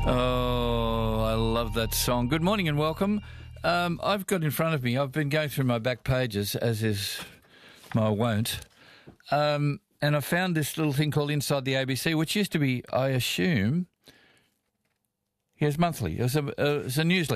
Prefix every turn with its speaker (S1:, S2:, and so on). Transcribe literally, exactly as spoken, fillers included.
S1: Oh, I love that song. Good morning and welcome. Um, I've got in front of me, I've been going through my back pages, as is my wont, um, and I found this little thing called Inside the A B C, which used to be, I assume, yes, monthly. It was a, uh, it was a newsletter.